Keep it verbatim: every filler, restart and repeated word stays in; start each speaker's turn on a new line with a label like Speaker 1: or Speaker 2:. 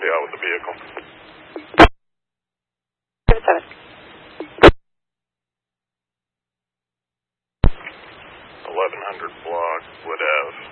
Speaker 1: be out with the vehicle.
Speaker 2: seven.
Speaker 1: eleven hundred block, Wood Ave.